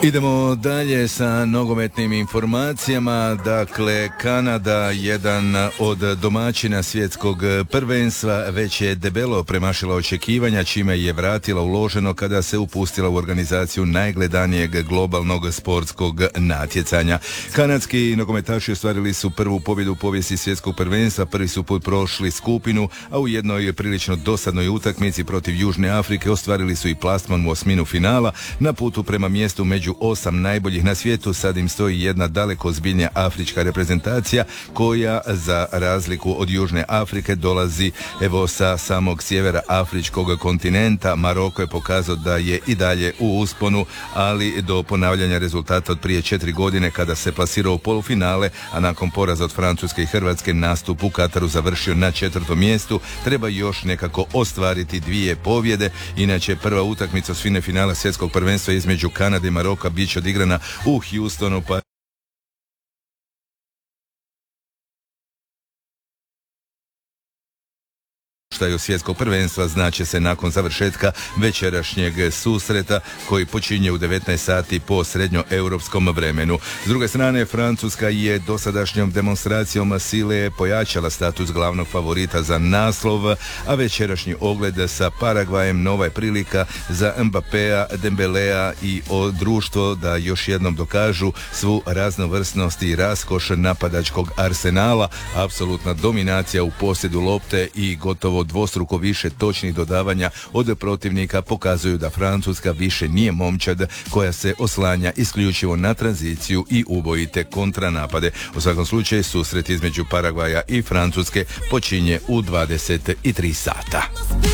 Idemo dalje sa nogometnim informacijama. Dakle, Kanada, jedan od domaćina svjetskog prvenstva, već je debelo premašila očekivanja, čime je vratila uloženo kada se upustila u organizaciju najgledanijeg globalnog sportskog natjecanja. Kanadski nogometaši ostvarili su prvu pobjedu u povijesti svjetskog prvenstva, prvi su put prošli skupinu, a u jednoj prilično dosadnoj utakmici protiv Južne Afrike ostvarili su i plasman u osminu finala. Na putu prema mjestu među 8 najboljih na svijetu sad im stoji jedna daleko ozbiljnija afrička reprezentacija koja za razliku od Južne Afrike dolazi evo sa samog sjevera afričkog kontinenta. Maroko je pokazao da je i dalje u usponu, ali do ponavljanja rezultata od prije 4 godine kada se plasirao u polufinale, a nakon poraza od Francuske i Hrvatske nastup u Kataru završio na 4. mjestu, treba još nekako ostvariti 2 pobjede. Inače, prva utakmica osmine finala svjetskog prvenstva između Kanade i Maroka bit će odigrana u Houstonu, pa što svjetskog prvenstva znači se nakon završetka večerašnjeg susreta koji počinje u 19 sati po srednjoeuropskom vremenu. S druge strane, Francuska je dosadašnjom demonstracijom sile pojačala status glavnog favorita za naslov, a večerašnji ogled sa Paragvajem nova je prilika za Mbappéa, Dembélea i društvo da još jednom dokažu svu raznovrsnost i raskoš napadačkog arsenala. Apsolutna dominacija u posjedu lopte i gotovo dvostruko više točnih dodavanja od protivnika pokazuju da Francuska više nije momčad koja se oslanja isključivo na tranziciju i ubojite kontranapade. U svakom slučaju susret između Paragvaja i Francuske počinje u 23 sata.